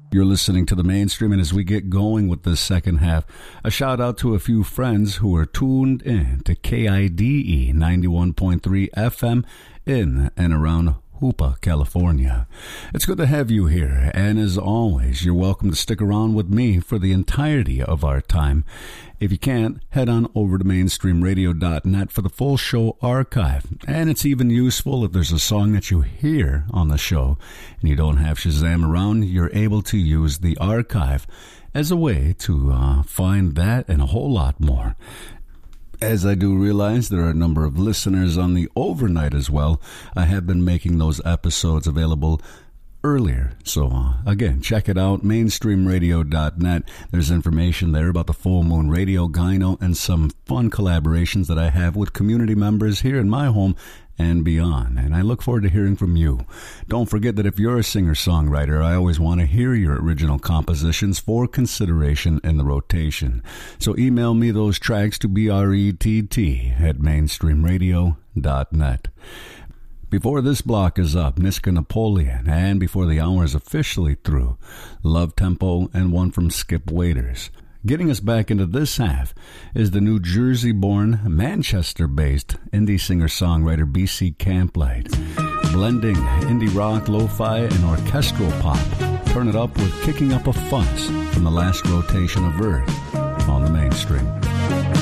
You're listening to The Mainstream, and as we get going with this second half, a shout out to a few friends who are tuned in to KIDE 91.3 FM in and around Hoopa, California. It's good to have you here, and as always, you're welcome to stick around with me for the entirety of our time. If you can't, head on over to mainstreamradio.net for the full show archive. And it's even useful if there's a song that you hear on the show and you don't have Shazam around, you're able to use the archive as a way to find that and a whole lot more. As I do realize there are a number of listeners on the overnight as well, I have been making those episodes available earlier. So, again, check it out, mainstreamradio.net. There's information there about the Full Moon Radio Gyno and some fun collaborations that I have with community members here in my home and beyond. And I look forward to hearing from you. Don't forget that if you're a singer-songwriter, I always want to hear your original compositions for consideration in the rotation. So email me those tracks to brett@mainstreamradio.net. Before this block is up, Niska Napoleon, and before the hour is officially through, Love Tempo and one from Skip Waiters. Getting us back into this half is the New Jersey-born, Manchester-based indie singer-songwriter B.C. Camplight, blending indie rock, lo-fi, and orchestral pop. Turn it up with Kicking Up a Fuss from the last rotation of Earth on The Mainstream.